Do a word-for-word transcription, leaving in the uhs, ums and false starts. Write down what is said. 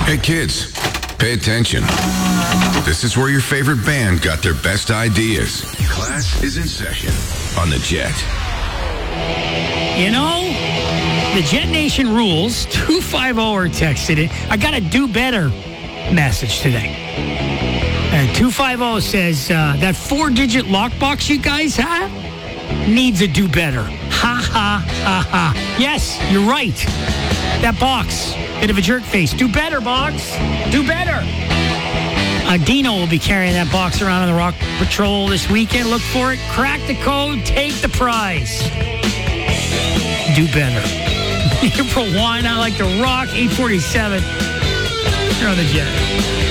Hey kids, pay attention. This is where your favorite band got their best ideas. Class is in session on the Jet. You know, the Jet Nation rules. two five zero are texted it. I got a do better message today. And two five zero says uh, that four-digit lockbox you guys have needs a do better. Ha, ha, ha, ha. Yes, you're right. That box, bit of a jerk face. Do better, box. Do better. Uh, Dino will be carrying that box around on the Rock Patrol this weekend. Look for it. Crack the code. Take the prize. Do better. April one, I like to rock. eight forty-seven. You're on the Jet.